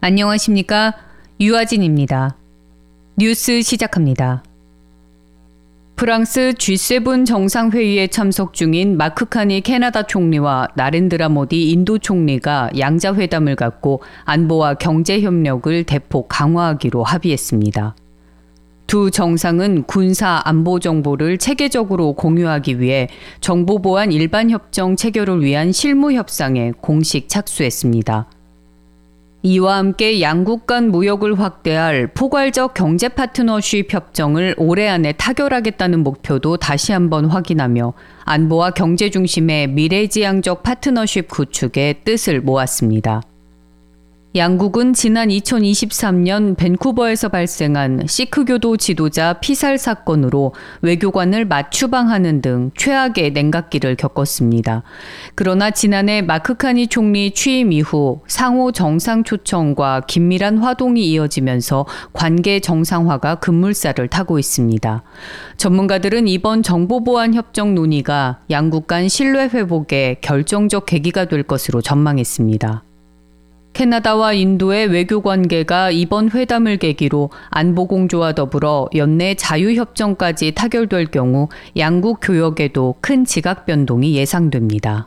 안녕하십니까? 유아진입니다. 뉴스 시작합니다. 프랑스 G7 정상회의에 참석 중인 마크 카니 캐나다 총리와 나렌드라 모디 인도 총리가 양자회담을 갖고 안보와 경제 협력을 대폭 강화하기로 합의했습니다. 두 정상은 군사 안보 정보를 체계적으로 공유하기 위해 정보보안 일반협정 체결을 위한 실무 협상에 공식 착수했습니다. 이와 함께 양국 간 무역을 확대할 포괄적 경제 파트너십 협정을 올해 안에 타결하겠다는 목표도 다시 한번 확인하며 안보와 경제 중심의 미래지향적 파트너십 구축에 뜻을 모았습니다. 양국은 지난 2023년 밴쿠버에서 발생한 시크교도 지도자 피살 사건으로 외교관을 맞추방하는 등 최악의 냉각기를 겪었습니다. 그러나 지난해 마크 카니 총리 취임 이후 상호 정상 초청과 긴밀한 화동이 이어지면서 관계 정상화가 급물살을 타고 있습니다. 전문가들은 이번 정보보안 협정 논의가 양국 간 신뢰 회복에 결정적 계기가 될 것으로 전망했습니다. 캐나다와 인도의 외교 관계가 이번 회담을 계기로 안보 공조와 더불어 연내 자유협정까지 타결될 경우 양국 교역에도 큰 지각 변동이 예상됩니다.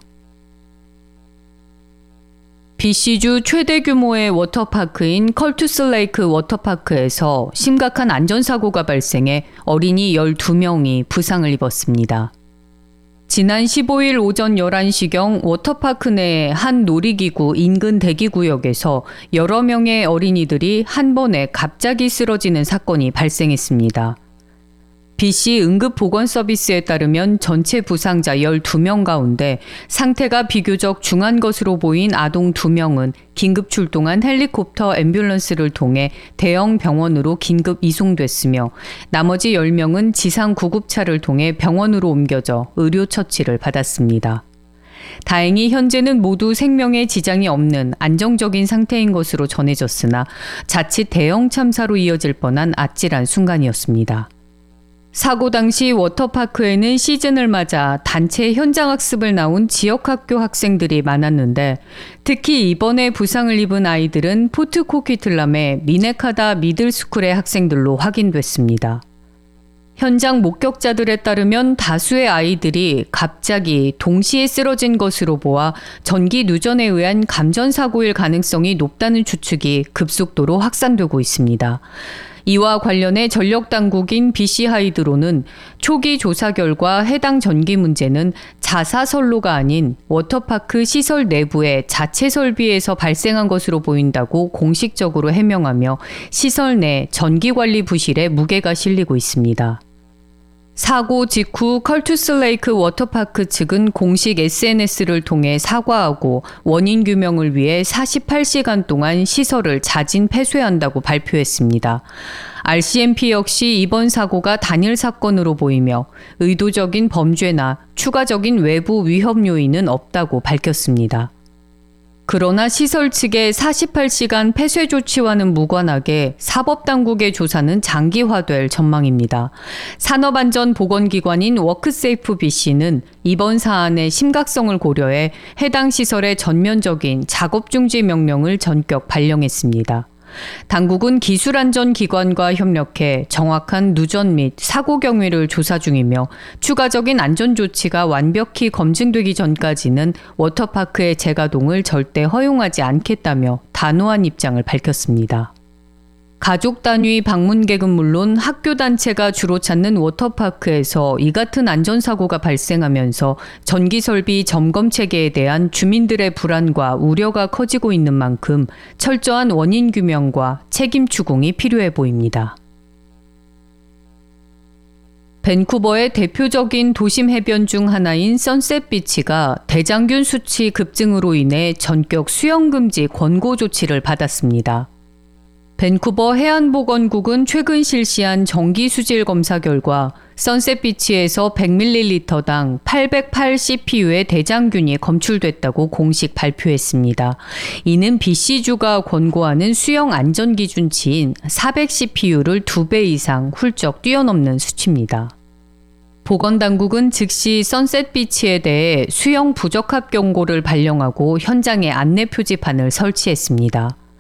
BC주 최대 규모의 워터파크인 컬투스레이크 워터파크에서 심각한 안전사고가 발생해 어린이 12명이 부상을 입었습니다. 지난 15일 오전 11시경 워터파크 내 한 놀이기구 인근 대기구역에서 여러 명의 어린이들이 한 번에 갑자기 쓰러지는 사건이 발생했습니다. BC 응급보건서비스에 따르면 전체 부상자 12명 가운데 상태가 비교적 중한 것으로 보인 아동 2명은 긴급 출동한 헬리콥터 앰뷸런스를 통해 대형 병원으로 긴급 이송됐으며 나머지 10명은 지상 구급차를 통해 병원으로 옮겨져 의료 처치를 받았습니다. 다행히 현재는 모두 생명에 지장이 없는 안정적인 상태인 것으로 전해졌으나 자칫 대형 참사로 이어질 뻔한 아찔한 순간이었습니다. 사고 당시 워터파크에는 시즌을 맞아 단체 현장학습을 나온 지역학교 학생들이 많았는데 특히 이번에 부상을 입은 아이들은 포트 코퀴틀람의 미네카다 미들스쿨의 학생들로 확인됐습니다. 현장 목격자들에 따르면 다수의 아이들이 갑자기 동시에 쓰러진 것으로 보아 전기 누전에 의한 감전사고일 가능성이 높다는 추측이 급속도로 확산되고 있습니다. 이와 관련해 전력당국인 BC하이드로는 초기 조사 결과 해당 전기 문제는 자사선로가 아닌 워터파크 시설 내부의 자체 설비에서 발생한 것으로 보인다고 공식적으로 해명하며 시설 내 전기관리 부실에 무게가 실리고 있습니다. 사고 직후 컬투스레이크 워터파크 측은 공식 SNS를 통해 사과하고 원인 규명을 위해 48시간 동안 시설을 자진 폐쇄한다고 발표했습니다. RCMP 역시 이번 사고가 단일 사건으로 보이며 의도적인 범죄나 추가적인 외부 위험 요인은 없다고 밝혔습니다. 그러나 시설 측의 48시간 폐쇄 조치와는 무관하게 사법당국의 조사는 장기화될 전망입니다. 산업안전보건기관인 워크세이프 BC는 이번 사안의 심각성을 고려해 해당 시설의 전면적인 작업 중지 명령을 전격 발령했습니다. 당국은 기술안전기관과 협력해 정확한 누전 및 사고 경위를 조사 중이며 추가적인 안전조치가 완벽히 검증되기 전까지는 워터파크의 재가동을 절대 허용하지 않겠다며 단호한 입장을 밝혔습니다. 가족 단위 방문객은 물론 학교 단체가 주로 찾는 워터파크에서 이 같은 안전사고가 발생하면서 전기설비 점검 체계에 대한 주민들의 불안과 우려가 커지고 있는 만큼 철저한 원인 규명과 책임 추궁이 필요해 보입니다. 밴쿠버의 대표적인 도심 해변 중 하나인 선셋비치가 대장균 수치 급증으로 인해 전격 수영 금지 권고 조치를 받았습니다. 밴쿠버 해안보건국은 최근 실시한 정기수질 검사 결과 선셋비치에서 100ml당 808cpu의 대장균이 검출됐다고 공식 발표했습니다. 이는 BC주가 권고하는 수영 안전기준치인 400cpu를 2배 이상 훌쩍 뛰어넘는 수치입니다. 보건당국은 즉시 선셋비치에 대해 수영 부적합 경고를 발령하고 현장에 안내 표지판을 설치했습니다.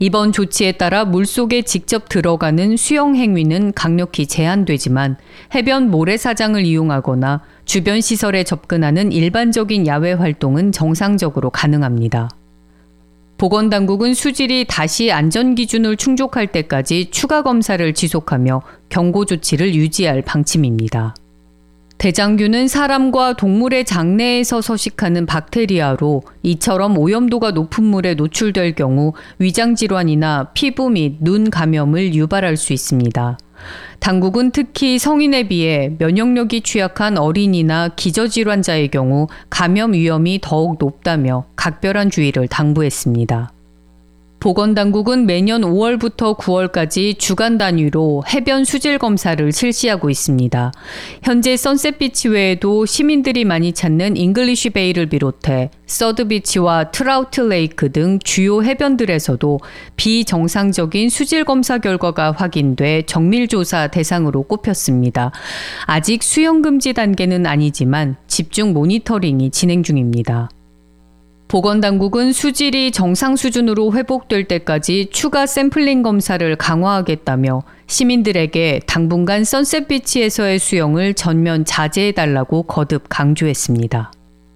이번 조치에 따라 물속에 직접 들어가는 수영 행위는 강력히 제한되지만 해변 모래사장을 이용하거나 주변 시설에 접근하는 일반적인 야외 활동은 정상적으로 가능합니다. 보건당국은 수질이 다시 안전기준을 충족할 때까지 추가 검사를 지속하며 경고 조치를 유지할 방침입니다. 대장균은 사람과 동물의 장내에서 서식하는 박테리아로 이처럼 오염도가 높은 물에 노출될 경우 위장질환이나 피부 및 눈 감염을 유발할 수 있습니다. 당국은 특히 성인에 비해 면역력이 취약한 어린이나 기저질환자의 경우 감염 위험이 더욱 높다며 각별한 주의를 당부했습니다. 보건당국은 매년 5월부터 9월까지 주간 단위로 해변 수질 검사를 실시하고 있습니다. 현재 선셋비치 외에도 시민들이 많이 찾는 잉글리쉬 베이를 비롯해 서드비치와 트라우트 레이크 등 주요 해변들에서도 비정상적인 수질 검사 결과가 확인돼 정밀조사 대상으로 꼽혔습니다. 아직 수영 금지 단계는 아니지만 집중 모니터링이 진행 중입니다. 보건당국은 수질이 정상 수준으로 회복될 때까지 추가 샘플링 검사를 강화하겠다며 시민들에게 당분간 선셋비치에서의 수영을 전면 자제해달라고 거듭 강조했습니다.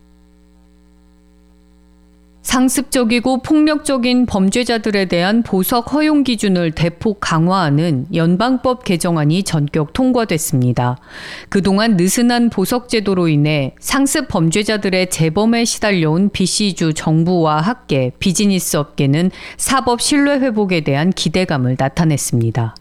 상습적이고 폭력적인 범죄자들에 대한 보석 허용 기준을 대폭 강화하는 연방법 개정안이 전격 통과됐습니다. 그동안 느슨한 보석 제도로 인해 상습 범죄자들의 재범에 시달려온 BC주 정부와 학계, 비즈니스 업계는 사법 신뢰 회복에 대한 기대감을 나타냈습니다.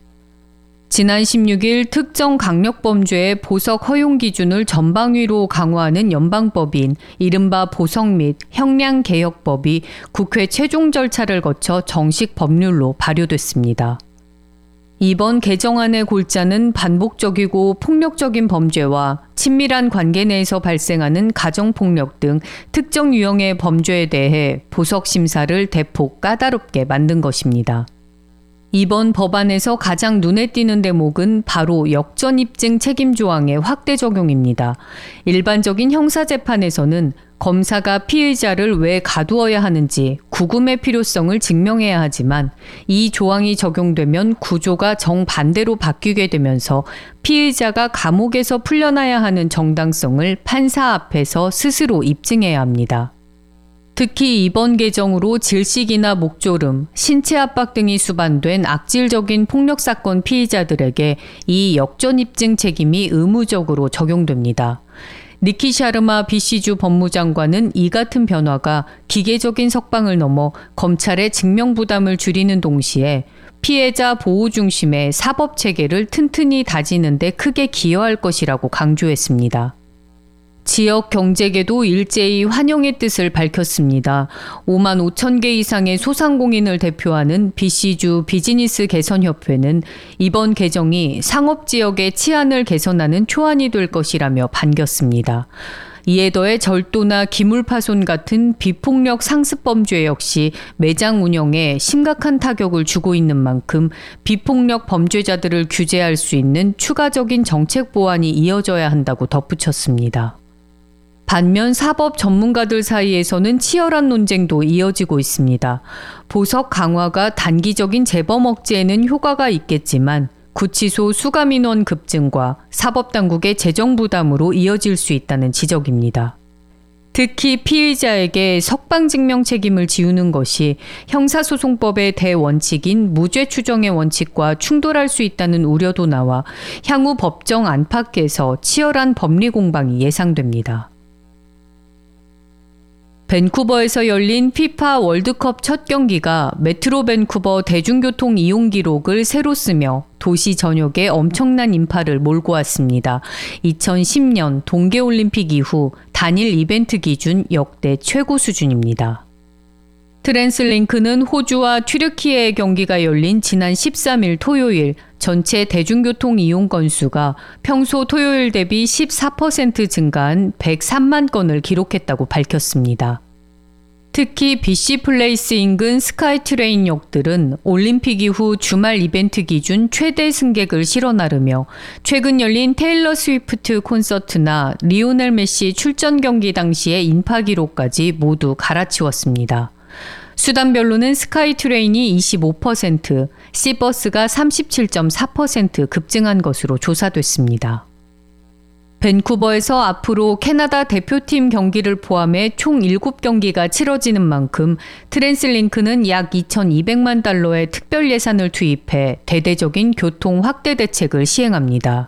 지난 16일 특정 강력범죄의 보석 허용 기준을 전방위로 강화하는 연방법인 이른바 보석 및 형량개혁법이 국회 최종 절차를 거쳐 정식 법률로 발효됐습니다. 이번 개정안의 골자는 반복적이고 폭력적인 범죄와 친밀한 관계 내에서 발생하는 가정폭력 등 특정 유형의 범죄에 대해 보석 심사를 대폭 까다롭게 만든 것입니다. 이번 법안에서 가장 눈에 띄는 대목은 바로 역전입증 책임 조항의 확대 적용입니다. 일반적인 형사재판에서는 검사가 피의자를 왜 가두어야 하는지 구금의 필요성을 증명해야 하지만 이 조항이 적용되면 구조가 정반대로 바뀌게 되면서 피의자가 감옥에서 풀려나야 하는 정당성을 판사 앞에서 스스로 입증해야 합니다. 특히 이번 개정으로 질식이나 목조름, 신체 압박 등이 수반된 악질적인 폭력사건 피의자들에게 이 역전입증 책임이 의무적으로 적용됩니다. 니키 샤르마 BC주 법무장관은 이 같은 변화가 기계적인 석방을 넘어 검찰의 증명부담을 줄이는 동시에 피해자 보호 중심의 사법체계를 튼튼히 다지는 데 크게 기여할 것이라고 강조했습니다. 지역 경제계도 일제히 환영의 뜻을 밝혔습니다. 5만 5천 개 이상의 소상공인을 대표하는 BC주 비즈니스 개선협회는 이번 개정이 상업지역의 치안을 개선하는 초안이 될 것이라며 반겼습니다. 이에 더해 절도나 기물파손 같은 비폭력 상습범죄 역시 매장 운영에 심각한 타격을 주고 있는 만큼 비폭력 범죄자들을 규제할 수 있는 추가적인 정책 보완이 이어져야 한다고 덧붙였습니다. 반면 사법 전문가들 사이에서는 치열한 논쟁도 이어지고 있습니다. 보석 강화가 단기적인 재범 억제에는 효과가 있겠지만 구치소 수감 인원 급증과 사법당국의 재정 부담으로 이어질 수 있다는 지적입니다. 특히 피의자에게 석방증명 책임을 지우는 것이 형사소송법의 대원칙인 무죄 추정의 원칙과 충돌할 수 있다는 우려도 나와 향후 법정 안팎에서 치열한 법리 공방이 예상됩니다. 밴쿠버에서 열린 피파 월드컵 첫 경기가 메트로 밴쿠버 대중교통 이용 기록을 새로 쓰며 도시 전역에 엄청난 인파를 몰고 왔습니다. 2010년 동계올림픽 이후 단일 이벤트 기준 역대 최고 수준입니다. 트랜스링크는 호주와 튀르키예의 경기가 열린 지난 13일 토요일 전체 대중교통 이용 건수가 평소 토요일 대비 14% 증가한 103만 건을 기록했다고 밝혔습니다. 특히 BC 플레이스 인근 스카이트레인 역들은 올림픽 이후 주말 이벤트 기준 최대 승객을 실어 나르며 최근 열린 테일러 스위프트 콘서트나 리오넬 메시 출전 경기 당시의 인파 기록까지 모두 갈아치웠습니다. 수단별로는 스카이트레인이 25%, C버스가 37.4% 급증한 것으로 조사됐습니다. 밴쿠버에서 앞으로 캐나다 대표팀 경기를 포함해 총 7경기가 치러지는 만큼 트랜슬링크는 약 2,200만 달러의 특별 예산을 투입해 대대적인 교통 확대 대책을 시행합니다.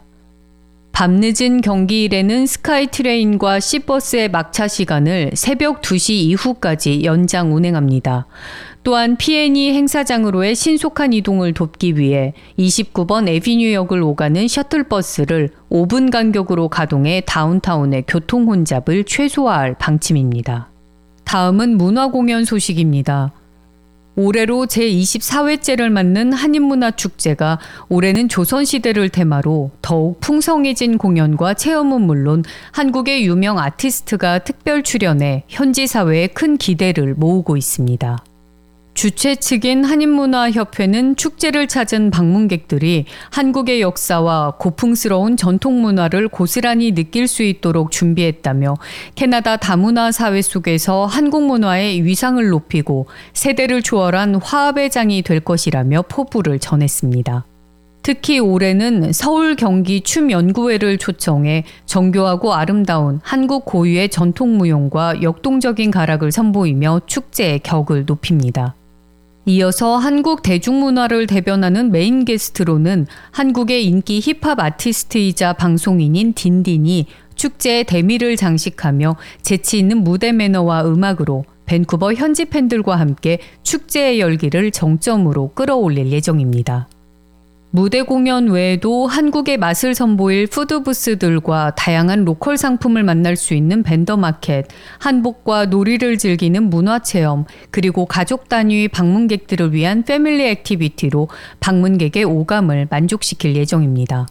밤늦은 경기일에는 스카이트레인과 C버스의 막차 시간을 새벽 2시 이후까지 연장 운행합니다. 또한 P&E 행사장으로의 신속한 이동을 돕기 위해 29번 에비뉴역을 오가는 셔틀버스를 5분 간격으로 가동해 다운타운의 교통 혼잡을 최소화할 방침입니다. 다음은 문화공연 소식입니다. 올해로 제24회째를 맞는 한인문화축제가 올해는 조선시대를 테마로 더욱 풍성해진 공연과 체험은 물론 한국의 유명 아티스트가 특별 출연해 현지 사회에 큰 기대를 모으고 있습니다. 주최 측인 한인문화협회는 축제를 찾은 방문객들이 한국의 역사와 고풍스러운 전통문화를 고스란히 느낄 수 있도록 준비했다며 캐나다 다문화 사회 속에서 한국 문화의 위상을 높이고 세대를 초월한 화합의 장이 될 것이라며 포부를 전했습니다. 특히 올해는 서울 경기 춤연구회를 초청해 정교하고 아름다운 한국 고유의 전통무용과 역동적인 가락을 선보이며 축제의 격을 높입니다. 이어서 한국 대중문화를 대변하는 메인 게스트로는 한국의 인기 힙합 아티스트이자 방송인인 딘딘이 축제의 대미를 장식하며 재치 있는 무대 매너와 음악으로 밴쿠버 현지 팬들과 함께 축제의 열기를 정점으로 끌어올릴 예정입니다. 무대 공연 외에도 한국의 맛을 선보일 푸드부스들과 다양한 로컬 상품을 만날 수 있는 벤더마켓, 한복과 놀이를 즐기는 문화체험, 그리고 가족 단위 방문객들을 위한 패밀리 액티비티로 방문객의 오감을 만족시킬 예정입니다.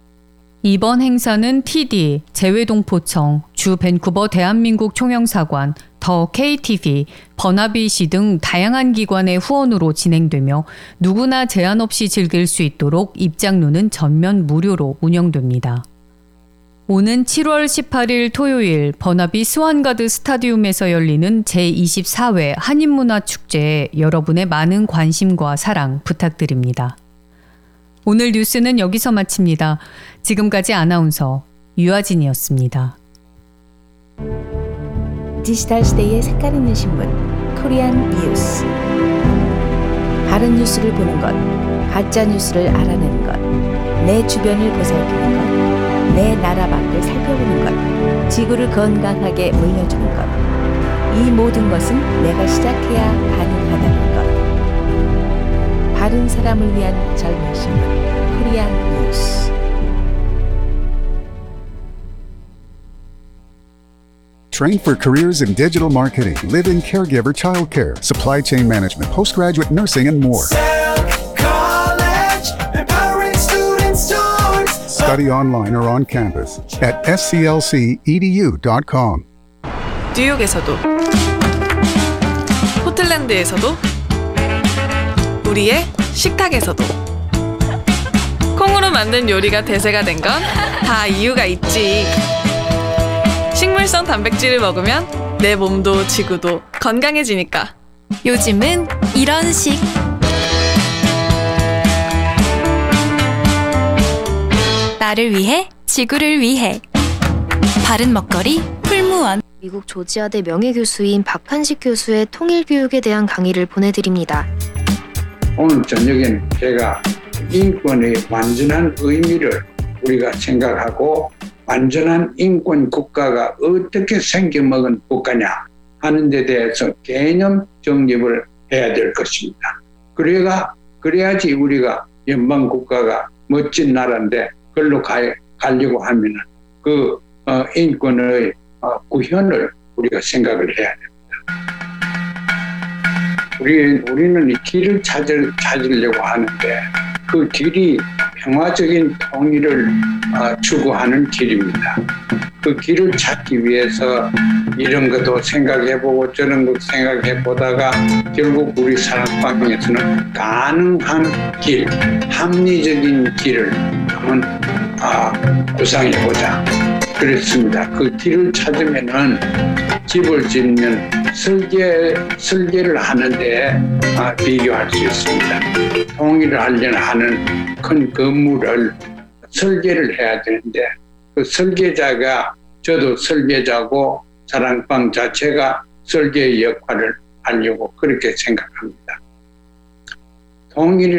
이번 행사는 TD, 재외동포청, 주 밴쿠버 대한민국 총영사관, 더 KTV, 버나비시 등 다양한 기관의 후원으로 진행되며 누구나 제한 없이 즐길 수 있도록 입장료는 전면 무료로 운영됩니다. 오는 7월 18일 토요일 버나비 스완가드 스타디움에서 열리는 제24회 한인문화축제에 여러분의 많은 관심과 사랑 부탁드립니다. 오늘 뉴스는 여기서 마칩니다. 지금까지 아나운서 유아진이었습니다. 디지털 시대의 색깔 있는 신문 코리안 뉴스. 바른 뉴스를 보는 것, 가짜 뉴스를 알아내는 것, 내 주변을 보살피는 것, 내 나라 밖을 살펴보는 것, 지구를 건강하게 물려주는 것. 이 모든 것은 내가 시작해야 가능하다는 것. 바른 사람을 위한 젊은 신문 코리안 뉴스. Train for careers in digital marketing, live-in caregiver childcare, supply chain management, postgraduate nursing, and more. College, empowering students towards Study online or on campus at sclcedu.com. 뉴욕에서도, 포틀랜드에서도, 우리의 식탁에서도 콩으로 만든 요리가 대세가 된 건 다 이유가 있지. 식물성 단백질을 먹으면 내 몸도 지구도 건강해지니까. 요즘은 이런 식. 나를 위해, 지구를 위해. 바른 먹거리 풀무원. 미국 조지아대 명예교수인 박한식 교수의 통일교육에 대한 강의를 보내드립니다. 오늘 저녁엔 제가 인권의 완전한 의미를 우리가 생각하고 완전한 인권 국가가 어떻게 생겨먹은 국가냐 하는 데 대해서 개념 정립을 해야 될 것입니다. 그래야지 우리가 연방 국가가 멋진 나라인데 그걸로 가려고 하면 그 인권의 구현을 우리가 생각을 해야 됩니다. 우리는 이 길을 찾으려고 하는데 그 길이 평화적인 통일을 추구하는 길입니다. 그 길을 찾기 위해서 이런 것도 생각해보고 저런 것도 생각해보다가 결국 우리 사랑방에서는 가능한 길, 합리적인 길을 한번 구상해보자. 그랬습니다. 그 길을 찾으면은 집을 짓는 설계를 하는데 비교할 수 있습니다. 통일을 하려는 하는 큰 건물을 설계를 해야 되는데 그 설계자가 저도 설계자고 사랑방 자체가 설계의 역할을 하려고 그렇게 생각합니다. 통일을